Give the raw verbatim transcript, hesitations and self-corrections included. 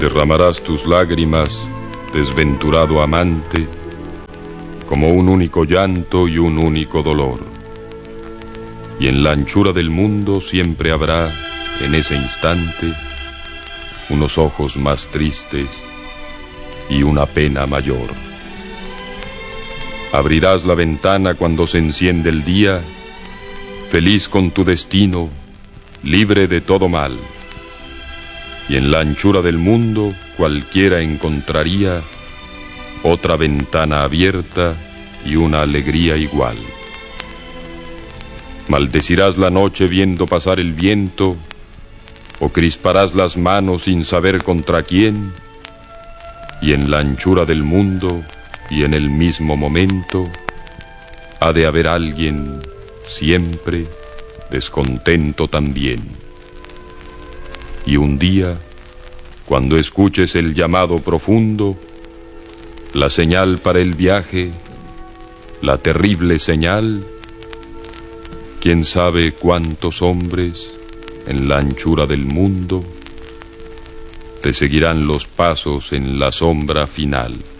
Derramarás tus lágrimas, desventurado amante, como un único llanto y un único dolor. Y en la anchura del mundo siempre habrá, en ese instante, unos ojos más tristes y una pena mayor. Abrirás la ventana cuando se enciende el día, feliz con tu destino, libre de todo mal. Y en la anchura del mundo cualquiera encontraría otra ventana abierta y una alegría igual. Maldecirás la noche viendo pasar el viento, o crisparás las manos sin saber contra quién, y en la anchura del mundo y en el mismo momento ha de haber alguien siempre descontento también. Y un día, cuando escuches el llamado profundo, la señal para el viaje, la terrible señal, quién sabe cuántos hombres en la anchura del mundo te seguirán los pasos en la sombra final.